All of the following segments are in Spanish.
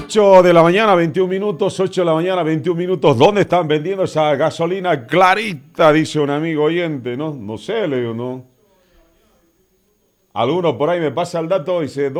8 de la mañana, 21 minutos, 8 de la mañana, 21 minutos. ¿Dónde están vendiendo esa gasolina clarita? Dice un amigo oyente, ¿no? No sé, le digo, ¿no? Alguno por ahí me pasa el dato y dice,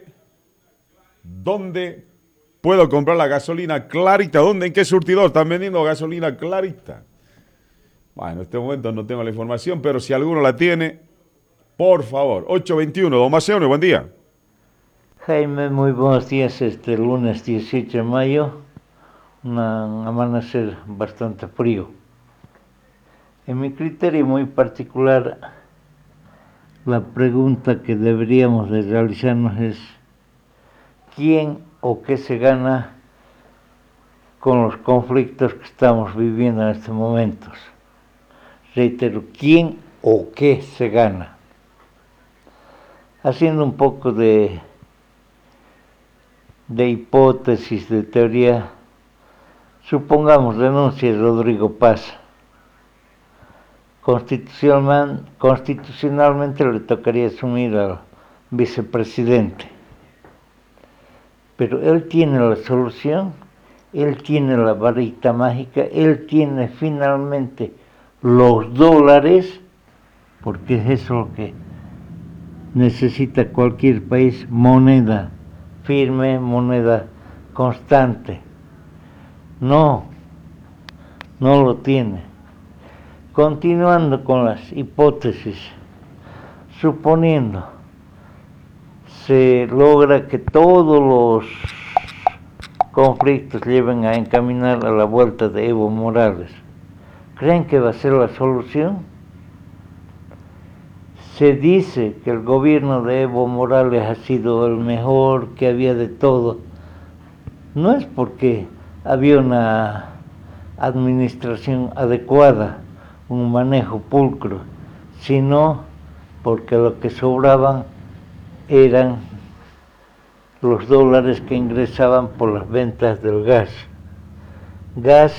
¿dónde puedo comprar la gasolina clarita? ¿Dónde? ¿En qué surtidor están vendiendo gasolina clarita? Bueno, en este momento no tengo la información, pero si alguno la tiene, por favor. 821, don Maceo, buen día. Jaime, muy buenos días. Este lunes 18 de mayo, un amanecer bastante frío. En mi criterio muy particular, la pregunta que deberíamos de realizarnos es ¿quién o qué se gana con los conflictos que estamos viviendo en estos momentos? Reitero, ¿quién o qué se gana? Haciendo un poco de hipótesis, de teoría, supongamos renuncia Rodrigo Paz. Constitucionalmente le tocaría asumir al vicepresidente. Pero él tiene la solución, él tiene la varita mágica, él tiene finalmente los dólares, porque es eso lo que necesita cualquier país, moneda firme, moneda constante. No lo tiene. Continuando con las hipótesis, suponiendo se logra que todos los conflictos lleven a encaminar a la vuelta de Evo Morales, ¿creen que va a ser la solución? Se dice que el gobierno de Evo Morales ha sido el mejor, que había de todo. No es porque había una administración adecuada, un manejo pulcro, sino porque lo que sobraban eran los dólares que ingresaban por las ventas del gas. Gas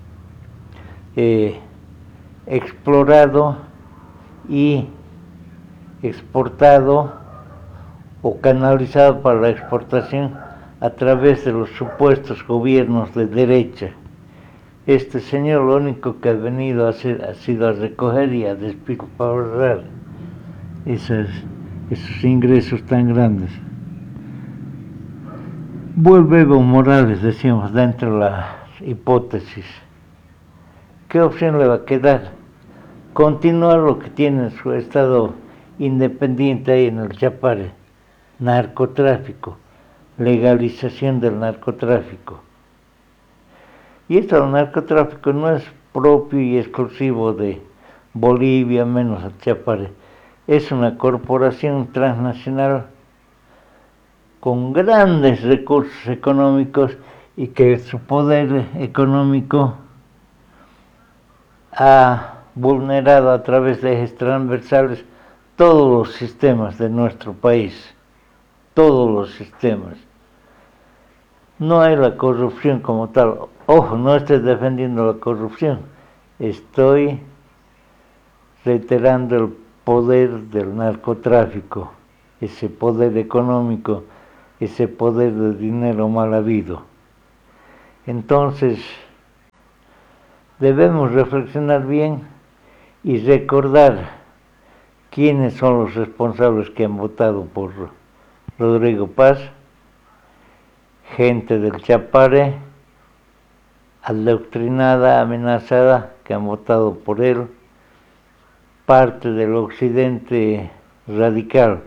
explorado y exportado o canalizado para la exportación a través de los supuestos gobiernos de derecha. Este señor lo único que ha venido a hacer ha sido a recoger y a despilfarrar esos ingresos tan grandes. Vuelve Evo Morales, decimos, dentro de las hipótesis. ¿Qué opción le va a quedar? Continuar lo que tiene en su estado independiente ahí en el Chapare, narcotráfico, legalización del narcotráfico. Y esto del narcotráfico no es propio y exclusivo de Bolivia, menos el Chapare. Es una corporación transnacional con grandes recursos económicos y que su poder económico ha vulnerado a través de ejes transversales todos los sistemas de nuestro país, todos los sistemas. No hay la corrupción como tal. Ojo, no estoy defendiendo la corrupción, estoy reiterando el poder del narcotráfico, ese poder económico, ese poder de dinero mal habido. Entonces, debemos reflexionar bien y recordar quiénes son los responsables que han votado por Rodrigo Paz, gente del Chapare, adoctrinada, amenazada, que han votado por él, parte del occidente radical.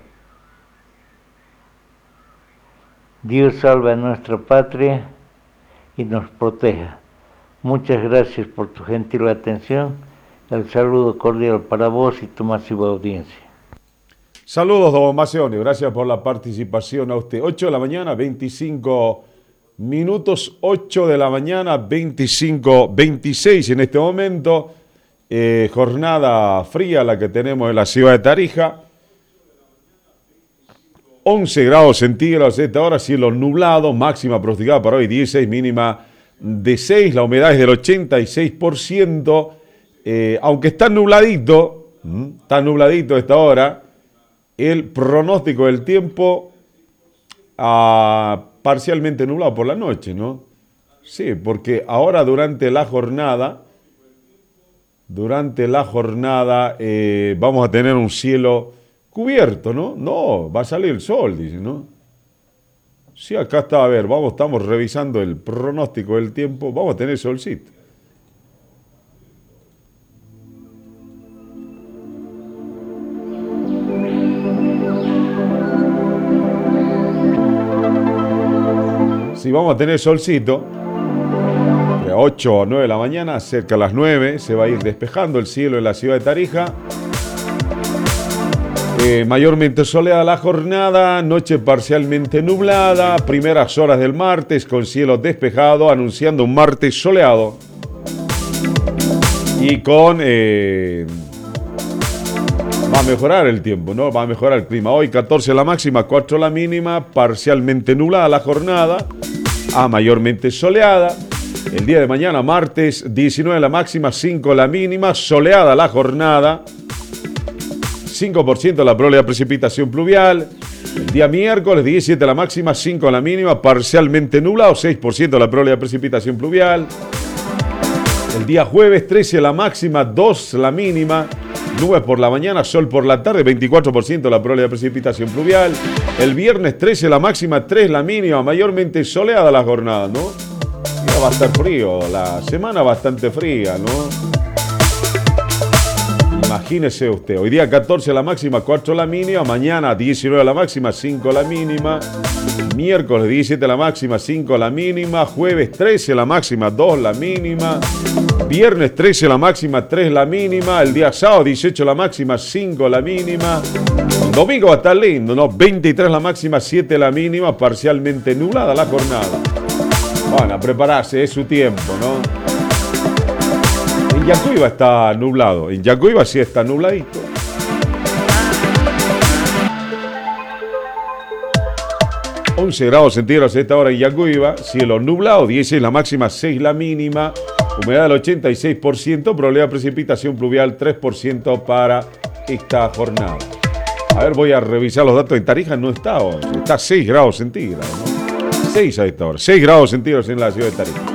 Dios salve a nuestra patria y nos proteja. Muchas gracias por tu gentil atención. El saludo cordial para vos y tu masiva audiencia. Saludos, don Maceoni. Gracias por la participación a usted. 8 de la mañana, 25 minutos. 8 de la mañana, 26 en este momento. Jornada fría la que tenemos en la ciudad de Tarija. 11 grados centígrados a esta hora, cielo nublado, máxima pronosticada para hoy 16, mínima de 6, la humedad es del 86%, aunque está nubladito a esta hora, el pronóstico del tiempo parcialmente nublado por la noche, ¿no? Sí, porque ahora durante la jornada vamos a tener un cielo cubierto, ¿no? No, va a salir el sol, dice, ¿no? Sí, acá está, a ver, estamos revisando el pronóstico del tiempo, vamos a tener solcito. Sí, vamos a tener solcito. De 8 o 9 de la mañana, cerca a las 9, se va a ir despejando el cielo en la ciudad de Tarija. Mayormente soleada la jornada, noche parcialmente nublada, primeras horas del martes con cielo despejado, anunciando un martes soleado. Y con... va a mejorar el tiempo, ¿no? Va a mejorar el clima. Hoy 14 la máxima, 4 la mínima, parcialmente nublada la jornada, mayormente soleada. El día de mañana, martes, 19 la máxima, 5 la mínima, soleada la jornada, 5% la probabilidad de precipitación pluvial. El día miércoles, 17 la máxima, 5 la mínima, parcialmente nublado, 6% la probabilidad de precipitación pluvial. El día jueves, 13 la máxima, 2 la mínima, nubes por la mañana, sol por la tarde, 24% la probabilidad de precipitación pluvial. El viernes, 13 la máxima, 3 la mínima, mayormente soleada la jornada, ¿no? Ya va a estar frío, la semana bastante fría, ¿no? Imagínese usted, hoy día 14 la máxima, 4 la mínima, mañana 19 la máxima, 5 la mínima, miércoles 17 la máxima, 5 la mínima, jueves 13 la máxima, 2 la mínima, viernes 13 la máxima, 3 la mínima, el día sábado 18 la máxima, 5 la mínima, domingo va a estar lindo, ¿no? 23 la máxima, 7 la mínima, parcialmente nublada la jornada. Bueno, a prepararse, es su tiempo, ¿no? En Yacuiba está nublado, en Yacuiba sí está nubladito. ...11 grados centígrados a esta hora en Yacuiba, cielo nublado, 16 la máxima, 6 la mínima, humedad del 86%, probabilidad de precipitación pluvial 3% para esta jornada. A ver, voy a revisar los datos. En Tarija no está 11, está 6 grados centígrados, ¿no? 6 a esta hora, 6 grados centígrados en la ciudad de Tarija.